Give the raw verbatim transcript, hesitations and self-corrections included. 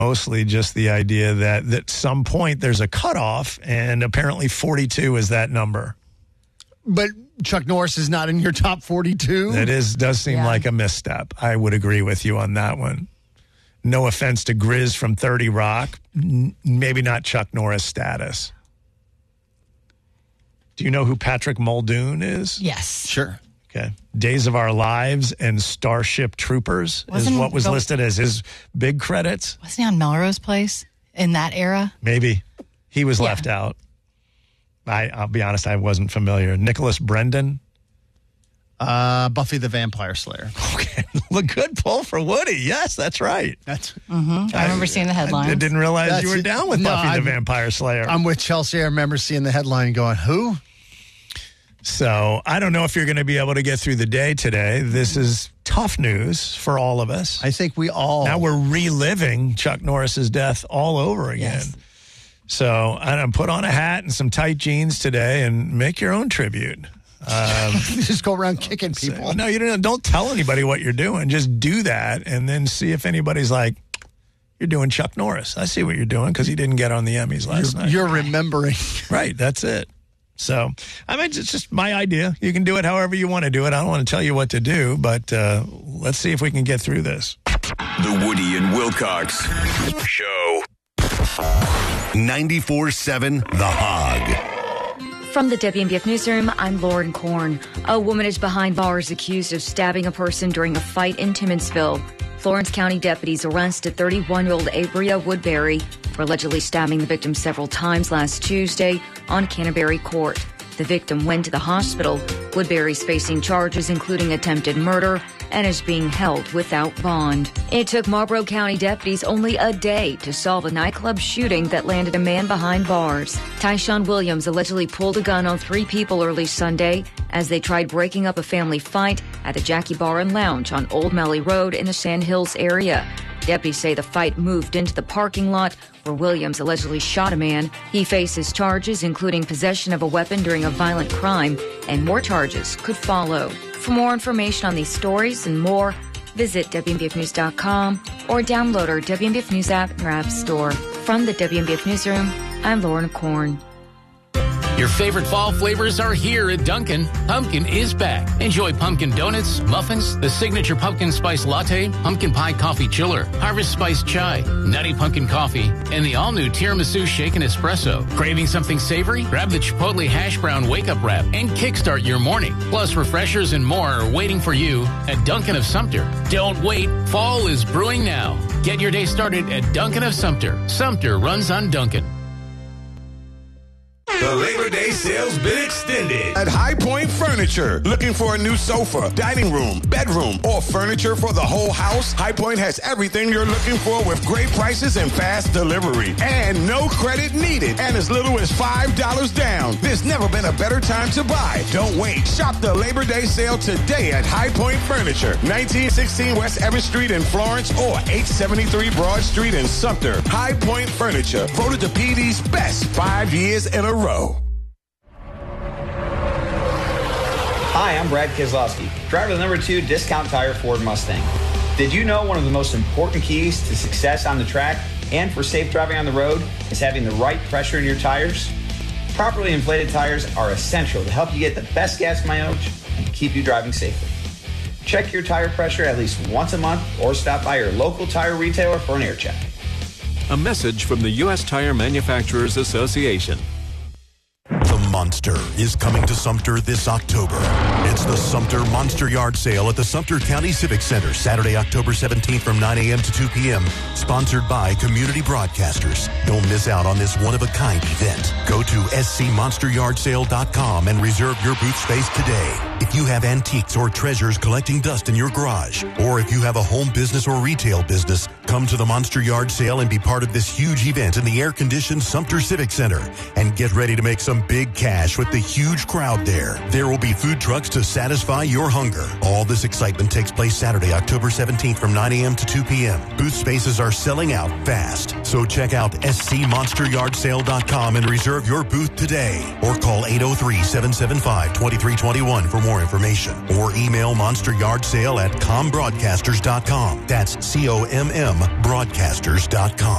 Mostly just the idea that at some point there's a cutoff, and apparently forty-two is that number. But Chuck Norris is not in your top forty-two? That is, does seem Yeah. like a misstep. I would agree with you on that one. No offense to Grizz from thirty Rock. N- maybe not Chuck Norris status. Do you know who Patrick Muldoon is? Yes. Sure. Okay. Days of Our Lives and Starship Troopers Wasn't is what was Go- listed as his big credits. Wasn't he on Melrose Place in that era? Maybe. He was Yeah. left out. I, I'll be honest, I wasn't familiar. Nicholas Brendan. Uh, Buffy the Vampire Slayer. Okay. Look, good pull for Woody. Yes, that's right. That's. Mm-hmm. I remember seeing the headlines. I didn't realize That's you were it. down with No, Buffy I'm- the Vampire Slayer. I'm with Chelsea. I remember seeing the headline and going, who? So I don't know if you're going to be able to get through the day today. This is tough news for all of us. I think we all. Now we're reliving Chuck Norris's death all over again. Yes. So I'm going to put on a hat and some tight jeans today and make your own tribute. Um, just go around kicking so- people. no, you don't. Don't tell anybody what you're doing. Just do that, and then see if anybody's like, "You're doing Chuck Norris." I see what you're doing because he didn't get on the Emmys last You're, night. you're remembering. Right. That's it. So, I mean, it's just my idea. You can do it however you want to do it. I don't want to tell you what to do, but uh, let's see if we can get through this. The Woody and Wilcox Show. ninety-four seven The Hog. From the W M B F Newsroom, I'm Lauren Korn. A woman is behind bars accused of stabbing a person during a fight in Timmonsville. Florence County deputies arrested thirty-one-year-old Abria Woodbury for allegedly stabbing the victim several times last Tuesday on Canterbury Court. The victim went to the hospital. Woodbury's facing charges including attempted murder and is being held without bond. It took Marlboro County deputies only a day to solve a nightclub shooting that landed a man behind bars. Tyshawn Williams allegedly pulled a gun on three people early Sunday as they tried breaking up a family fight at the Jackie Bar and Lounge on Old Melly Road in the Sand Hills area. Deputies say the fight moved into the parking lot where Williams allegedly shot a man. He faces charges including possession of a weapon during a violent crime, and more charges could follow. For more information on these stories and more, visit W M B F news dot com or download our W M B F News app in your app store. From the W M B F Newsroom, I'm Lauren Korn. Your favorite fall flavors are here at Dunkin'. Pumpkin is back. Enjoy pumpkin donuts, muffins, the signature pumpkin spice latte, pumpkin pie coffee chiller, harvest spice chai, nutty pumpkin coffee, and the all-new tiramisu shaken espresso. Craving something savory? Grab the Chipotle hash brown wake-up wrap and kickstart your morning. Plus, refreshers and more are waiting for you at Dunkin' of Sumter. Don't wait. Fall is brewing now. Get your day started at Dunkin' of Sumter. Sumter runs on Dunkin'. The Labor Day sale's been extended at High Point Furniture. Looking for a new sofa, dining room, bedroom, or furniture for the whole house? High Point has everything you're looking for with great prices and fast delivery. And no credit needed. And as little as five dollars down. There's never been a better time to buy. Don't wait. Shop the Labor Day sale today at High Point Furniture. nineteen sixteen West Evans Street in Florence or eight seventy-three Broad Street in Sumter. High Point Furniture. Voted the P D's best five years in a row. Hi, I'm Brad Keselowski, driver of the number two Discount Tire Ford Mustang. Did you know one of the most important keys to success on the track and for safe driving on the road is having the right pressure in your tires? Properly inflated tires are essential to help you get the best gas mileage and keep you driving safely. Check your tire pressure at least once a month or stop by your local tire retailer for an air check. A message from the U S Tire Manufacturers Association. The Monster is coming to Sumter this October. It's the Sumter Monster Yard Sale at the Sumter County Civic Center, Saturday, October seventeenth from nine a.m. to two p.m. Sponsored by Community Broadcasters. Don't miss out on this one-of-a-kind event. Go to s c monster yard sale dot com and reserve your booth space today. If you have antiques or treasures collecting dust in your garage, or if you have a home business or retail business, come to the Monster Yard Sale and be part of this huge event in the air-conditioned Sumter Civic Center. And get ready to make some big cash with the huge crowd there. There will be food trucks to satisfy your hunger. All this excitement takes place Saturday, October seventeenth from nine a.m. to two p.m. Booth spaces are selling out fast. So check out s c monster yard sale dot com and reserve your booth today. Or call eight oh three, seven seven five, two three two one for more information. Or email monster yard sale at com broadcasters dot com. That's C O M M broadcasters dot com.